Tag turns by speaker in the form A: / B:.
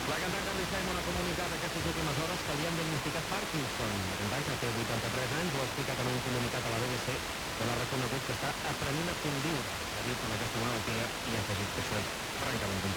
A: La cantant Carly Simon ha comunicat aquestes últimes hores que li han diagnosticat Parkinson. La cantant, que té 83 anys, ho ha explicat en un comunicat a la BBC, on ha reconegut que està aprenent a conviure. Ha dit amb aquesta malaltia i ha afegit que això és francament complicat.